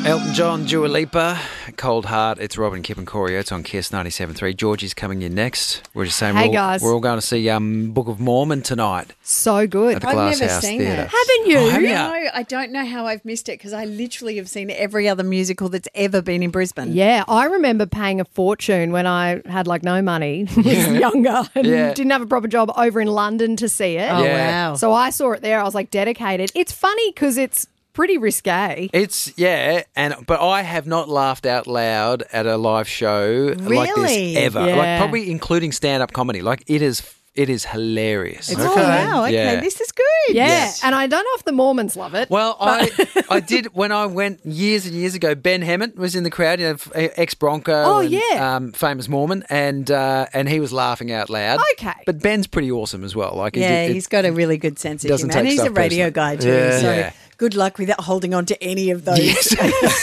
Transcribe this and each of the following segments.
Elton John, Dua Lipa, Cold Heart. It's Robin, Kip and Corey. It's on Kiss 97.3. Georgie's coming in next. We're just saying guys. we're all going to see Book of Mormon tonight So good. at the I've Glass never House seen Theatre. it. Haven't you? Oh, have you? No, I don't know how I've missed it because I literally have seen every other musical that's ever been in Brisbane. Yeah, I remember paying a fortune when I had no money, was younger and Yeah. didn't have a proper job over in London to see it. Oh, Yeah. wow. So I saw it there. I was dedicated. It's funny because it's pretty risque. But I have not laughed out loud at a live show like Really? this ever. Yeah. Probably including stand-up comedy. It is hilarious. Oh, wow. Okay, Yeah. this is good. Yeah, Yes. and I don't know if the Mormons love it. Well, I did when I went years and years ago. Ben Hemmett was in the crowd, ex-Bronco, Oh, and, yeah. famous Mormon, and he was laughing out loud. Okay. But Ben's pretty awesome as well. He's got a really good sense of doesn't humour. And take he's a stuff radio personally. guy too. Yeah. So Yeah. good luck with holding on to any of those. Yes,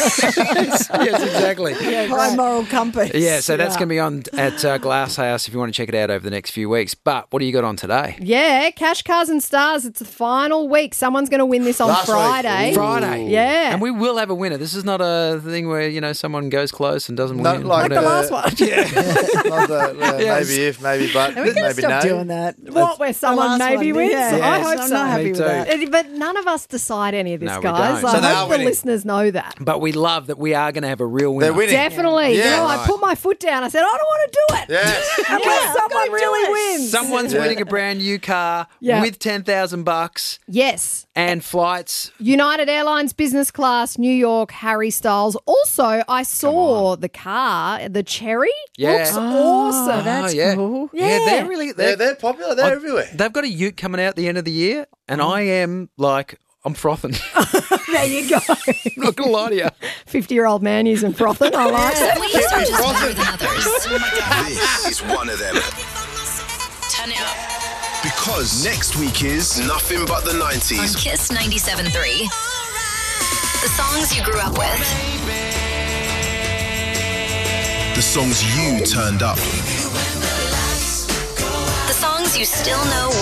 yes, exactly. High moral compass. Yeah, so that's going to be on at Glass House if you want to check it out over the next few weeks. But what do you got on today? Yeah, Cash Cars and Stars. It's the final week. Someone's going to win this on Last week. Friday. Ooh. Friday. Yeah. And we will have a winner. This is not a thing where, someone goes close and doesn't No, win. like the whatever. last one. Yes. Maybe if, maybe but, Are we going to maybe stop no. doing that? What, where someone last maybe one, wins? yeah. I Yes, hope I'm so. not happy Me with too. that. But none of us decide any of this, No, we guys. don't. I So they hope are the winning. listeners know that. But we love that we are going to have a real winner. They're winning. Definitely. Yeah. I put my foot down. I said, I don't want to do it. Yes. Unless someone really wins. Someone's winning a brand new car Yeah. with $10,000 Yes. and flights. United Airlines business class, New York, Harry Styles. Also, I saw the car, the Cherry. Yeah. Looks awesome. that's yeah. cool. Yeah, they're really... They're popular. They're everywhere. They've got a ute coming out at the end of the year, and I am I'm frothing. There you go. I'm not going to lie to you. 50-year-old man using frothing. I like it. We are just better than others. This is one of them. Turn it up. Because next week is Nothing But the On 90s. Kiss 97.3. The songs you grew up with. The songs you turned up. The songs you still know